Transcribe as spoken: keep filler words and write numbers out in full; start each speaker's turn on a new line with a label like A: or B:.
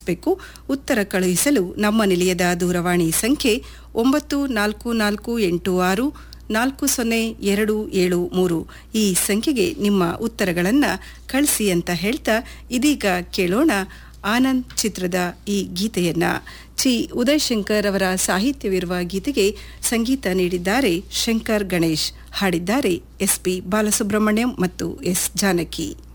A: ಕಳುಹಿಸಬೇಕು. ಉತ್ತರ ಕಳುಹಿಸಲು ನಮ್ಮ ನಿಲಯದ ದೂರವಾಣಿ ಸಂಖ್ಯೆ ಒಂಬತ್ತು ನಾಲ್ಕು ನಾಲ್ಕು ಎಂಟು ಆರು ನಾಲ್ಕು ಸೊನ್ನೆ ಎರಡು ಏಳು ಮೂರು. ಈ ಸಂಖ್ಯೆಗೆ ನಿಮ್ಮ ಉತ್ತರಗಳನ್ನು ಕಳಿಸಿ ಅಂತ ಹೇಳ್ತಾ ಇದೀಗ ಕೇಳೋಣ ಆನಂದ್ ಚಿತ್ರದ ಈ ಗೀತೆಯನ್ನ. ಚಿ ಉದಯಶಂಕರ್ ಅವರ ಸಾಹಿತ್ಯವಿರುವ ಗೀತೆಗೆ ಸಂಗೀತ ನೀಡಿದ್ದಾರೆ ಶಂಕರ್ ಗಣೇಶ್, ಹಾಡಿದ್ದಾರೆ ಎಸ್ ಪಿ ಬಾಲಸುಬ್ರಹ್ಮಣ್ಯಂ ಮತ್ತು ಎಸ್ ಜಾನಕಿ.